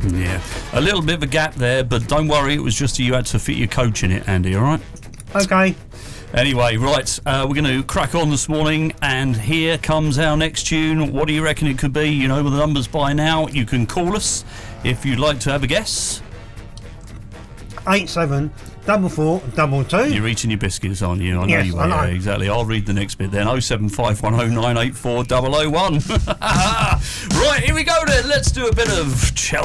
Yeah, a little bit of a gap there, but don't worry, it was just you had to fit your coach in it, Andy, all right? Okay. Anyway, right, we're going to crack on this morning, and here comes our next tune. What do you reckon it could be? You know the numbers by now. You can call us if you'd like to have a guess. 874422. You're eating your biscuits, aren't you? I know Yes, you I are. know. Yeah, exactly. I'll read the next bit then. 07510984001. Right, here we go then. Let's do a bit of Chelsea.